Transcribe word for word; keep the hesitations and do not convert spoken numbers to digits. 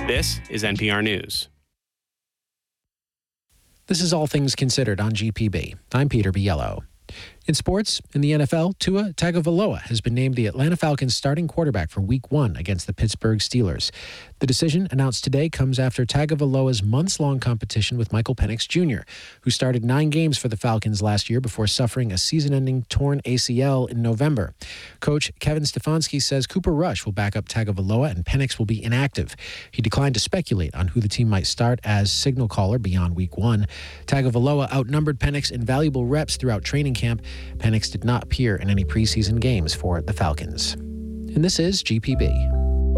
This is N P R News. This is All Things Considered on G P B. I'm Peter Biello. In sports, in the N F L, Tua Tagovailoa has been named the Atlanta Falcons starting quarterback for Week one against the Pittsburgh Steelers. The decision, announced today, comes after Tagovailoa's months-long competition with Michael Penix Junior, who started nine games for the Falcons last year before suffering a season-ending torn A C L in November. Coach Kevin Stefanski says Cooper Rush will back up Tagovailoa and Penix will be inactive. He declined to speculate on who the team might start as signal caller beyond Week one. Tagovailoa outnumbered Penix in valuable reps throughout training camp. Penix did not appear in any preseason games for the Falcons. And this is G P B.